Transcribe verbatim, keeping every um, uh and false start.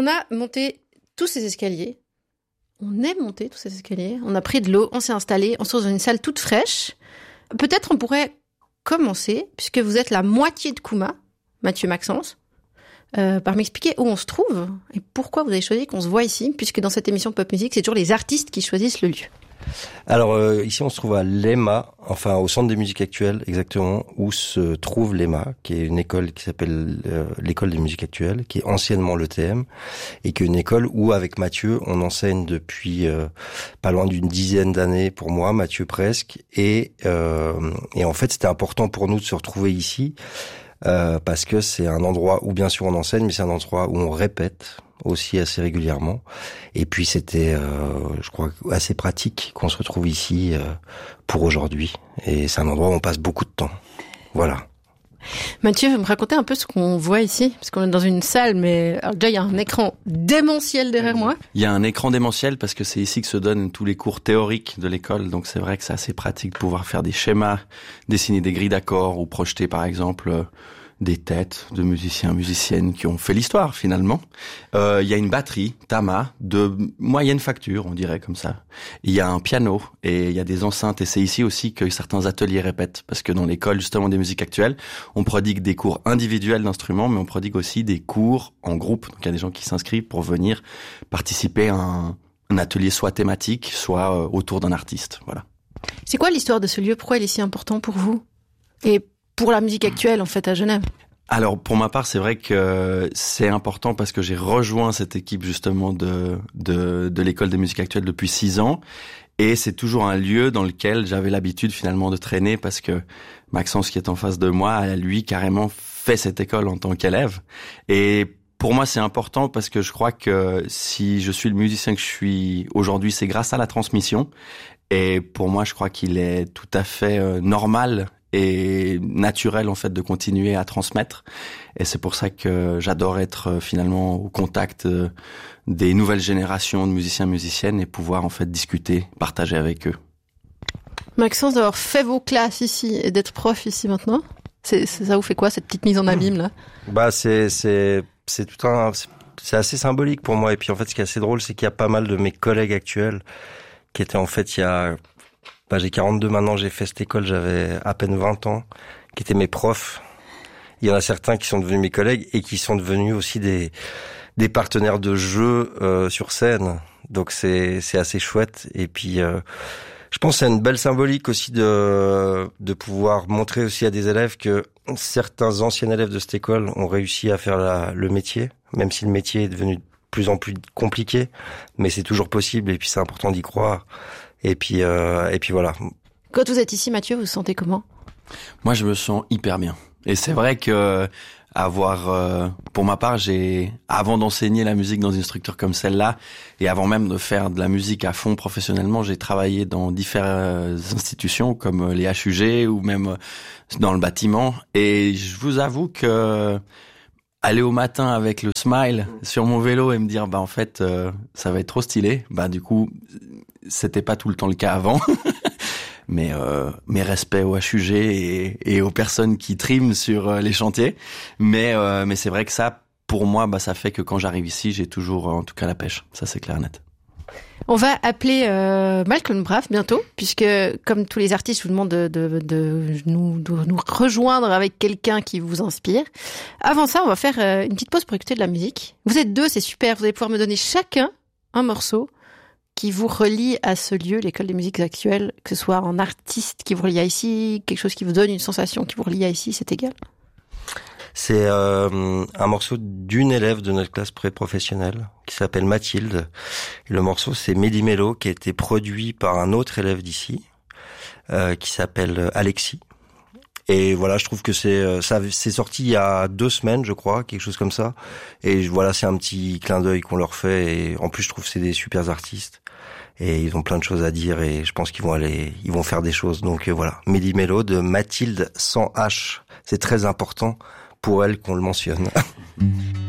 on a monté tous ces escaliers. On est monté tous ces escaliers. On a pris de l'eau, on s'est installé, on se retrouve dans une salle toute fraîche. Peut-être on pourrait commencer, puisque vous êtes la moitié de Kouma, Mathieu Maxence, euh, par m'expliquer où on se trouve et pourquoi vous avez choisi qu'on se voit ici, puisque dans cette émission Pop Music, c'est toujours les artistes qui choisissent le lieu. Alors euh, ici on se trouve à l'E M A, enfin au Centre des musiques actuelles exactement, où se trouve l'E M A, qui est une école qui s'appelle euh, l'école des musiques actuelles, qui est anciennement l'E T M, et qui est une école où avec Mathieu on enseigne depuis euh, pas loin d'une dizaine d'années pour moi, Mathieu presque, et euh, et en fait c'était important pour nous de se retrouver ici euh, parce que c'est un endroit où bien sûr on enseigne, mais c'est un endroit où on répète aussi assez régulièrement. Et puis c'était, euh, je crois, assez pratique qu'on se retrouve ici euh, pour aujourd'hui. Et c'est un endroit où on passe beaucoup de temps. Voilà. Mathieu, vous me racontez un peu ce qu'on voit ici, parce qu'on est dans une salle, mais alors déjà il y a un écran démentiel derrière moi. Il y a un écran démentiel parce que c'est ici que se donnent tous les cours théoriques de l'école, donc c'est vrai que c'est assez pratique de pouvoir faire des schémas, dessiner des grilles d'accords ou projeter par exemple des têtes de musiciens, musiciennes qui ont fait l'histoire finalement. Euh, il y a une batterie Tama de moyenne facture, on dirait comme ça. Il y a un piano et il y a des enceintes, et c'est ici aussi que certains ateliers répètent, parce que dans l'école justement des musiques actuelles, on prodigue des cours individuels d'instruments, mais on prodigue aussi des cours en groupe. Donc il y a des gens qui s'inscrivent pour venir participer à un, un atelier soit thématique, soit euh, autour d'un artiste. Voilà. C'est quoi l'histoire de ce lieu? Pourquoi il est si important pour vous? Et pour la musique actuelle, en fait, à Genève? Alors, pour ma part, c'est vrai que c'est important parce que j'ai rejoint cette équipe, justement, de, de, de l'école des musiques actuelles depuis six ans. Et c'est toujours un lieu dans lequel j'avais l'habitude, finalement, de traîner, parce que Maxence, qui est en face de moi, a, lui, carrément fait cette école en tant qu'élève. Et pour moi, c'est important parce que je crois que si je suis le musicien que je suis aujourd'hui, c'est grâce à la transmission. Et pour moi, je crois qu'il est tout à fait euh, normal et naturel en fait de continuer à transmettre, et c'est pour ça que j'adore être euh, finalement au contact euh, des nouvelles générations de musiciens musiciennes et pouvoir en fait discuter, partager avec eux. Maxence, d'avoir fait vos classes ici et d'être prof ici maintenant, c'est, c'est ça vous fait quoi cette petite mise en abîme là? Bah c'est c'est c'est tout un c'est, c'est assez symbolique pour moi, et puis en fait ce qui est assez drôle, c'est qu'il y a pas mal de mes collègues actuels qui étaient en fait il y a Bah, j'ai quarante-deux maintenant, j'ai fait cette école, j'avais à peine vingt ans, qui étaient mes profs. Il y en a certains qui sont devenus mes collègues et qui sont devenus aussi des des partenaires de jeu euh, sur scène. Donc c'est c'est assez chouette. Et puis euh, je pense que c'est une belle symbolique aussi de de pouvoir montrer aussi à des élèves que certains anciens élèves de cette école ont réussi à faire la, le métier, même si le métier est devenu de plus en plus compliqué, mais c'est toujours possible, et puis c'est important d'y croire. Et puis, euh, et puis voilà. Quand vous êtes ici, Mathieu, vous vous sentez comment? Moi, je me sens hyper bien. Et c'est vrai que avoir, euh, pour ma part, j'ai, avant d'enseigner la musique dans une structure comme celle-là, et avant même de faire de la musique à fond professionnellement, j'ai travaillé dans différentes institutions comme les H U G ou même dans le bâtiment. Et je vous avoue que aller au matin avec le smile sur mon vélo et me dire, bah en fait, euh, ça va être trop stylé. Bah du coup, c'était pas tout le temps le cas avant. Mais euh, mes respects au H U G et, et aux personnes qui triment sur euh, les chantiers. Mais euh, mais c'est vrai que ça, pour moi, bah ça fait que quand j'arrive ici, j'ai toujours, en tout cas, la pêche. Ça, c'est clair et net. On va appeler euh, Malcolm Braff bientôt, puisque comme tous les artistes, je vous demande de, de, de, nous, de nous rejoindre avec quelqu'un qui vous inspire. Avant ça, on va faire euh, une petite pause pour écouter de la musique. Vous êtes deux, c'est super. Vous allez pouvoir me donner chacun un morceau qui vous relie à ce lieu, l'école des musiques actuelles, que ce soit un artiste qui vous relie à ici, quelque chose qui vous donne une sensation qui vous relie à ici, c'est égal. C'est euh, un morceau d'une élève de notre classe pré-professionnelle qui s'appelle Mathilde. Et le morceau, c'est Mehdi Mello, qui a été produit par un autre élève d'ici, euh, qui s'appelle Alexis. Et voilà, je trouve que c'est ça c'est sorti il y a deux semaines, je crois, quelque chose comme ça. Et voilà, c'est un petit clin d'œil qu'on leur fait. Et en plus, je trouve que c'est des super artistes. Et ils ont plein de choses à dire, et je pense qu'ils vont aller, ils vont faire des choses. Donc euh, voilà, Mehdi Mello de Mathilde sans H. C'est très important pour elle qu'on le mentionne.